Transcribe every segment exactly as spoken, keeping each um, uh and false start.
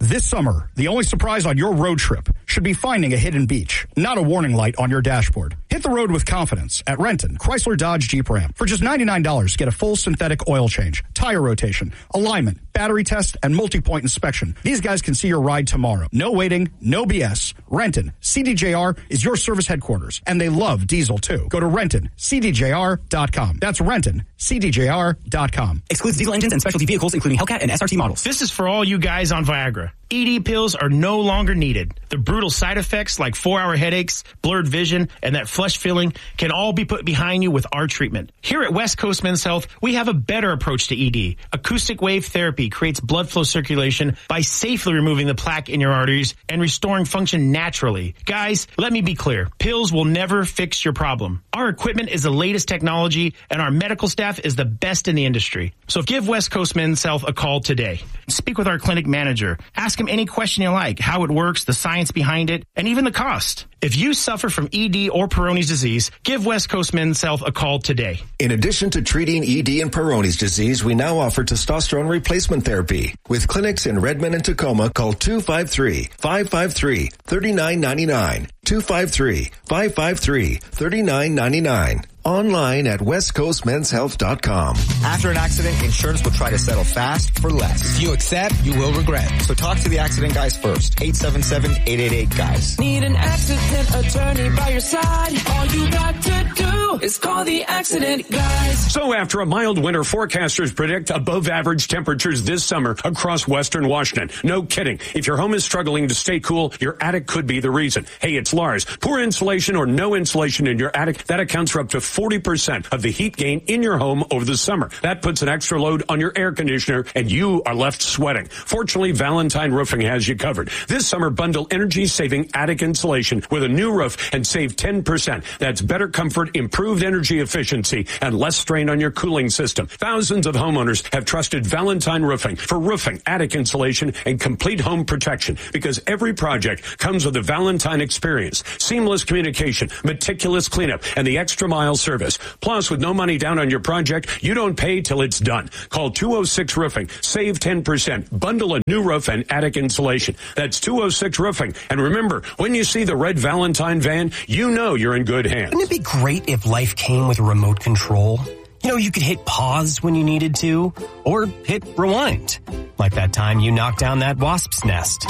This summer, the only surprise on your road trip should be finding a hidden beach, not a warning light on your dashboard. Hit the road with confidence at Renton, Chrysler Dodge Jeep Ram. For just ninety-nine dollars, get a full synthetic oil change, tire rotation, alignment, battery test, and multi-point inspection. These guys can see your ride tomorrow. No waiting, no B S. Renton, C D J R is your service headquarters, and they love diesel too. Go to renton c d j r dot com. That's renton c d j r dot com. Excludes diesel engines and specialty vehicles, including Hellcat and S R T models. This is for all you guys on Viagra. E D pills are no longer needed. The brutal side effects like four-hour headaches, blurred vision, and that flush feeling can all be put behind you with our treatment. Here at West Coast Men's Health, we have a better approach to E D. Acoustic wave therapy creates blood flow circulation by safely removing the plaque in your arteries and restoring function naturally. Guys, let me be clear. Pills will never fix your problem. Our equipment is the latest technology, and our medical staff is the best in the industry. So give West Coast Men's Health a call today. Speak with our clinic manager. Ask him any question you like, how it works, the science behind it, and even the cost. If you suffer from E D or Peyronie's disease, give West Coast Men's Health a call today. In addition to treating E D and Peyronie's disease, we now offer testosterone replacement therapy. With clinics in Redmond and Tacoma, call two five three, five five three, three nine nine nine. two five three, five five three, three nine nine nine. Online at west coast men's health dot com. After an accident, insurance will try to settle fast for less. If you accept, you will regret. So talk to the accident guys first. eight seven seven, eight eight eight, guys. Need an accident attorney by your side? All you got to do is call the accident guys. So after a mild winter, forecasters predict above average temperatures this summer across western Washington. No kidding. If your home is struggling to stay cool, your attic could be the reason. Hey, it's Lars. Poor insulation or no insulation in your attic, that accounts for up to forty percent of the heat gain in your home over the summer. That puts an extra load on your air conditioner, and you are left sweating. Fortunately, Valentine Roofing has you covered. This summer, bundle energy-saving attic insulation with a new roof and save ten percent. That's better comfort, improved energy efficiency, and less strain on your cooling system. Thousands of homeowners have trusted Valentine Roofing for roofing, attic insulation, and complete home protection, because every project comes with a Valentine experience, seamless communication, meticulous cleanup, and the extra mile service. Plus, with no money down on your project, you don't pay till it's done. Call two oh six Roofing. Save ten percent. Bundle a new roof and attic insulation. That's two oh six Roofing. And remember, when you see the red Valentine van, you know you're in good hands. Wouldn't it be great if life came with a remote control? You know, you could hit pause when you needed to, or hit rewind. Like that time you knocked down that wasp's nest.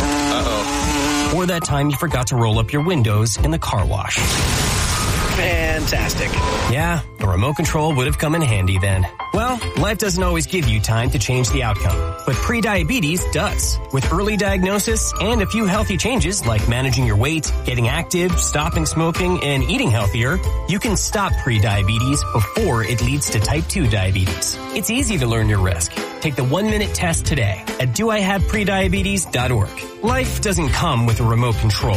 Uh-oh. Or that time you forgot to roll up your windows in the car wash. Fantastic. Yeah, a remote control would have come in handy then. Well, life doesn't always give you time to change the outcome, but prediabetes does. With early diagnosis and a few healthy changes like managing your weight, getting active, stopping smoking, and eating healthier, you can stop prediabetes before it leads to type two diabetes. It's easy to learn your risk. Take the one-minute test today at do I have prediabetes dot org. Life doesn't come with a remote control.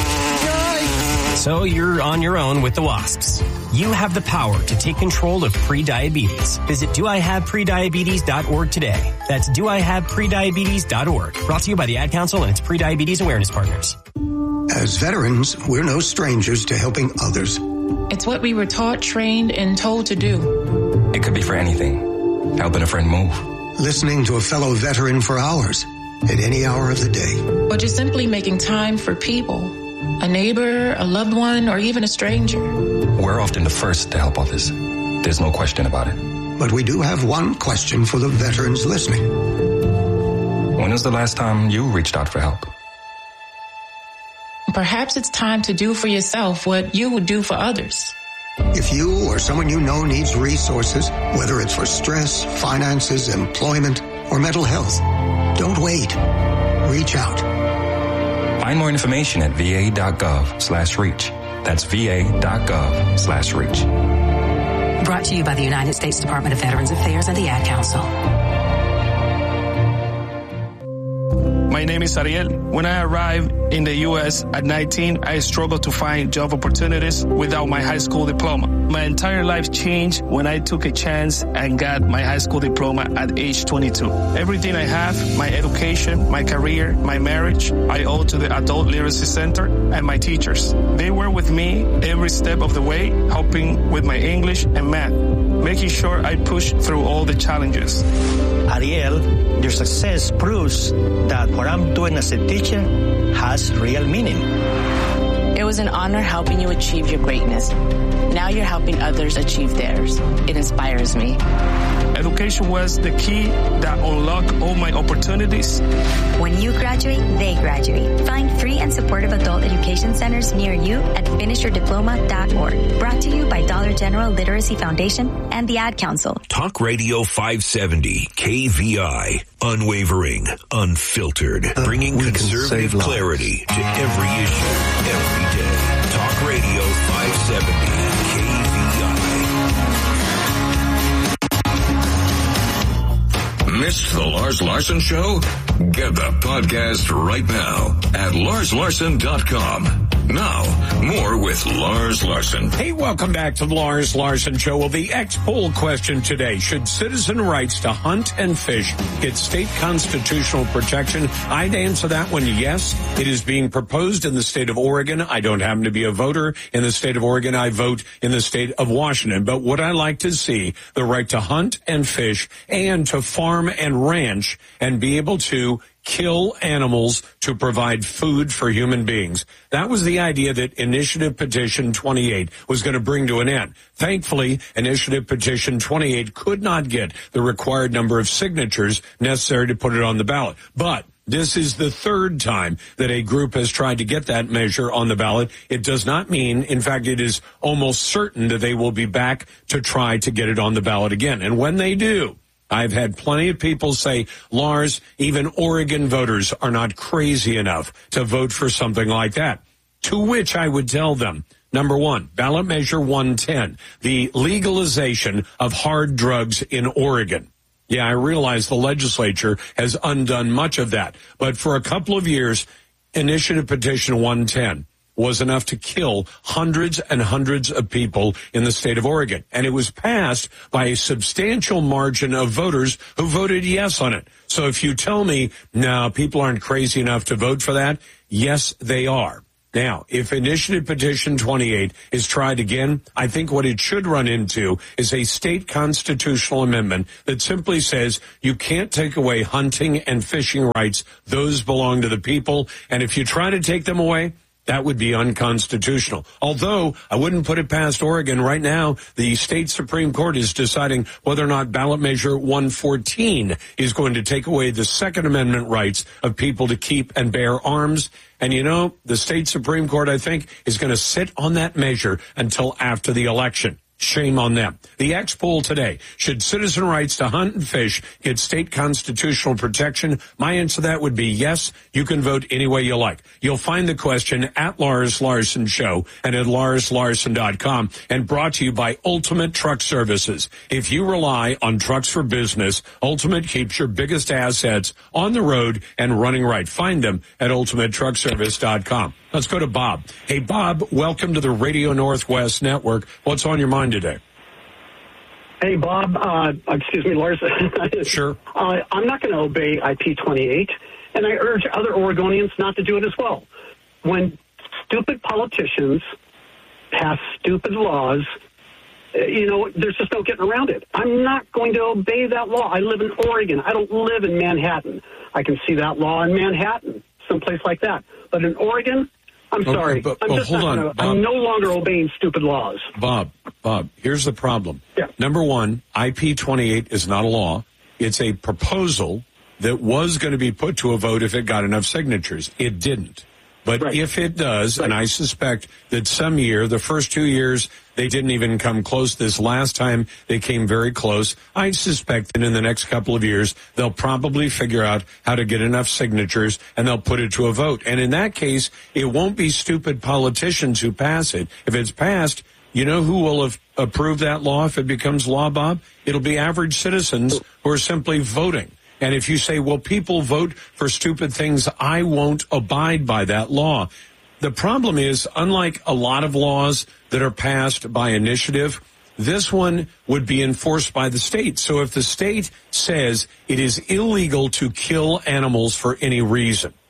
So you're on your own with the wasps. You have the power to take control of prediabetes. Visit do I have prediabetes dot org today. That's do I have prediabetes dot org. Brought to you by the Ad Council and its Prediabetes Awareness Partners. As veterans, we're no strangers to helping others. It's what we were taught, trained, and told to do. It could be for anything. Helping a friend move. Listening to a fellow veteran for hours, at any hour of the day. Or just simply making time for people. A neighbor, a loved one, or even a stranger. We're often the first to help others. There's no question about it. But we do have one question for the veterans listening. When was the last time you reached out for help? Perhaps it's time to do for yourself what you would do for others. If you or someone you know needs resources, whether it's for stress, finances, employment, or mental health, don't wait. Reach out. Find more information at va.gov slash reach. That's va.gov slash reach. Brought to you by the United States Department of Veterans Affairs and the Ad Council. My name is Ariel. When I arrived in the U S at nineteen, I struggled to find job opportunities without my high school diploma. My entire life changed when I took a chance and got my high school diploma at age twenty-two. Everything I have, my education, my career, my marriage, I owe to the Adult Literacy Center and my teachers. They were with me every step of the way, helping with my English and math, making sure I pushed through all the challenges. Ariel, your success proves that what I'm doing as a teacher has real meaning. It was an honor helping you achieve your greatness. Now you're helping others achieve theirs. It inspires me. Education was the key that unlocked all my opportunities. When you graduate, they graduate. Find free and supportive adult education centers near you at finish your diploma dot org. Brought to you by Dollar General Literacy Foundation and the Ad Council. Talk Radio five seventy, K V I. Unwavering, unfiltered, uh, bringing conservative clarity to every issue, every day. Talk Radio five seventy, K V I. Missed the Lars Larson Show? Get the podcast right now at lars larson dot com. Now, more with Lars Larson. Hey, welcome back to the Lars Larson Show. Well, the X-Poll question today, should citizen rights to hunt and fish get state constitutional protection? I'd answer that one yes. It is being proposed in the state of Oregon. I don't happen to be a voter in the state of Oregon. I vote in the state of Washington. But would I like to see the right to hunt and fish and to farm and ranch and be able to kill animals to provide food for human beings? That was the idea that Initiative Petition twenty-eight was going to bring to an end. Thankfully, Initiative Petition twenty-eight could not get the required number of signatures necessary to put it on the ballot. But this is the third time that a group has tried to get that measure on the ballot. It does not mean, in fact, it is almost certain that they will be back to try to get it on the ballot again. And when they do, I've had plenty of people say, Lars, even Oregon voters are not crazy enough to vote for something like that. To which I would tell them, number one, ballot measure one ten, the legalization of hard drugs in Oregon. Yeah, I realize the legislature has undone much of that. But for a couple of years, Initiative Petition one ten was enough to kill hundreds and hundreds of people in the state of Oregon. And it was passed by a substantial margin of voters who voted yes on it. So if you tell me, no, people aren't crazy enough to vote for that, yes, they are. Now, if Initiative Petition twenty-eight is tried again, I think what it should run into is a state constitutional amendment that simply says you can't take away hunting and fishing rights. Those belong to the people. And if you try to take them away, that would be unconstitutional. Although I wouldn't put it past Oregon. Right now, the state Supreme Court is deciding whether or not ballot measure one fourteen is going to take away the Second Amendment rights of people to keep and bear arms. And, you know, the state Supreme Court, I think, is going to sit on that measure until after the election. Shame on them. The X-Poll today, should citizen rights to hunt and fish get state constitutional protection? My answer to that would be yes. You can vote any way you like. You'll find the question at Lars Larson Show and at lars larson dot com, and brought to you by Ultimate Truck Services. If you rely on trucks for business, Ultimate keeps your biggest assets on the road and running right. Find them at ultimate truck service dot com. Let's go to Bob. Hey, Bob, welcome to the Radio Northwest Network. What's on your mind today? Hey, Bob. Uh, excuse me, Lars. Sure. Uh, I'm not going to obey I P twenty-eight, and I urge other Oregonians not to do it as well. When stupid politicians pass stupid laws, you know, there's just no getting around it. I'm not going to obey that law. I live in Oregon. I don't live in Manhattan. I can see that law in Manhattan, someplace like that. But in Oregon, I'm okay, sorry. But, I'm well, just hold not on, gonna, Bob. I'm no longer obeying stupid laws. Bob, Bob, here's the problem. Yeah. Number one, I P twenty-eight is not a law. It's a proposal that was going to be put to a vote if it got enough signatures. It didn't. But right. if it does, right. and I suspect that some year, the first two years, they didn't even come close. This last time, they came very close. I suspect that in the next couple of years, they'll probably figure out how to get enough signatures, and they'll put it to a vote. And in that case, it won't be stupid politicians who pass it. If it's passed, you know who will have approved that law if it becomes law, Bob? It'll be average citizens who are simply voting. And if you say, well, people vote for stupid things, I won't abide by that law. The problem is, unlike a lot of laws that are passed by initiative, this one would be enforced by the state. So if the state says it is illegal to kill animals for any reason,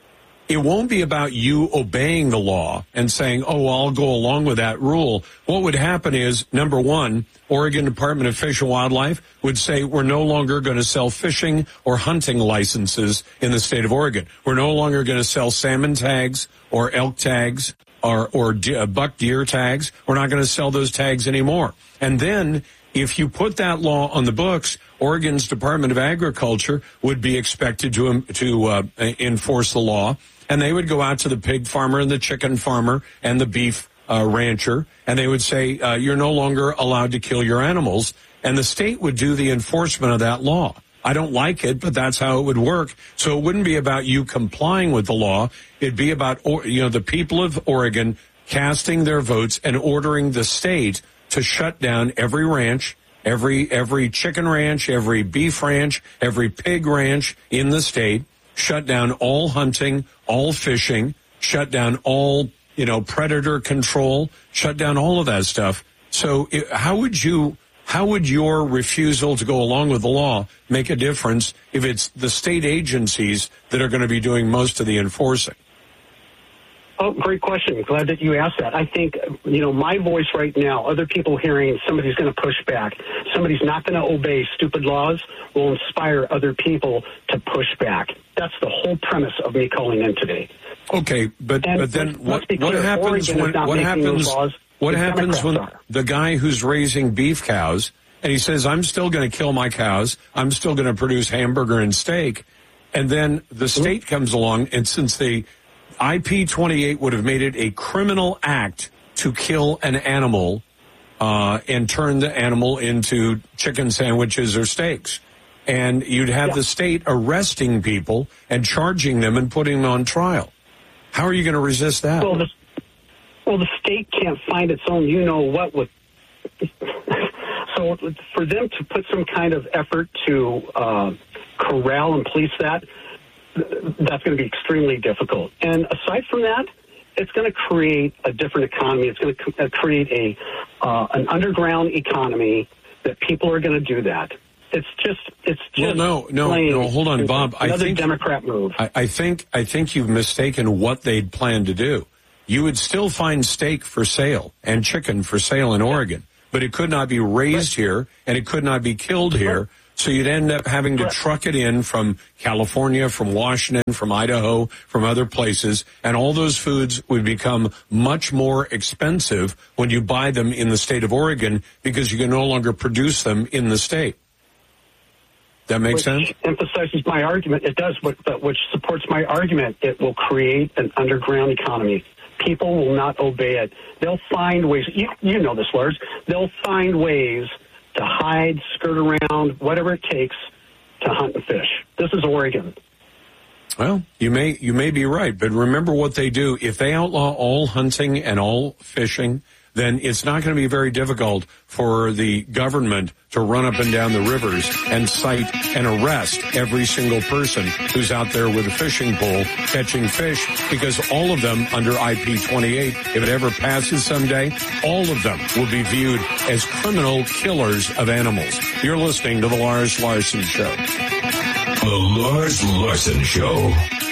it won't be about you obeying the law and saying, oh, I'll go along with that rule. What would happen is, number one, Oregon Department of Fish and Wildlife would say we're no longer going to sell fishing or hunting licenses in the state of Oregon. We're no longer going to sell salmon tags or elk tags or, or de- buck deer tags. We're not going to sell those tags anymore. And then if you put that law on the books, Oregon's Department of Agriculture would be expected to, um, to uh, enforce the law. And they would go out to the pig farmer and the chicken farmer and the beef uh, rancher, and they would say, uh, you're no longer allowed to kill your animals. And the state would do the enforcement of that law. I don't like it, but that's how it would work. So it wouldn't be about you complying with the law. It'd be about, you know, the people of Oregon casting their votes and ordering the state to shut down every ranch, every every chicken ranch, every beef ranch, every pig ranch in the state, shut down all hunting, all fishing, shut down all, you know, predator control, shut down all of that stuff. So it, how would you, how would your refusal to go along with the law make a difference if it's the state agencies that are going to be doing most of the enforcing? Oh, great question. Glad that you asked that. I think, you know, my voice right now, other people hearing somebody's going to push back, somebody's not going to obey stupid laws, will inspire other people to push back. That's the whole premise of me calling in today. Okay, but and but then what clear, what happens Oregon when what happens laws, what happens when are. the guy who's raising beef cows and he says, I'm still going to kill my cows, I'm still going to produce hamburger and steak, and then the state mm-hmm. comes along, and since they I P twenty-eight would have made it a criminal act to kill an animal uh, and turn the animal into chicken sandwiches or steaks. And you'd have yeah. the state arresting people and charging them and putting them on trial. How are you going to resist that? Well, the, well, the state can't find its own you-know-what with... So for them to put some kind of effort to uh, corral and police that, that's going to be extremely difficult. And aside from that, it's going to create a different economy. It's going to create a uh, an underground economy that people are going to do that. It's just, it's just. Well, no, no, no. Hold on, Bob. Another I think Democrat move. I, I think, I think you've mistaken what they'd planned to do. You would still find steak for sale and chicken for sale in Oregon, but it could not be raised right. here and it could not be killed here. Right. So you'd end up having to truck it in from California, from Washington, from Idaho, from other places, and all those foods would become much more expensive when you buy them in the state of Oregon because you can no longer produce them in the state. That makes which sense? Emphasizes my argument. It does, but, but which supports my argument. It will create an underground economy. People will not obey it. They'll find ways. You, you know this, Lars. They'll find ways to hide, skirt around, whatever it takes to hunt and fish. This is Oregon. Well, you may you may be right, but remember what they do. If they outlaw all hunting and all fishing, then it's not going to be very difficult for the government to run up and down the rivers and cite and arrest every single person who's out there with a fishing pole catching fish, because all of them under I P twenty-eight, if it ever passes someday, all of them will be viewed as criminal killers of animals. You're listening to The Lars Larson Show. The Lars Larson Show.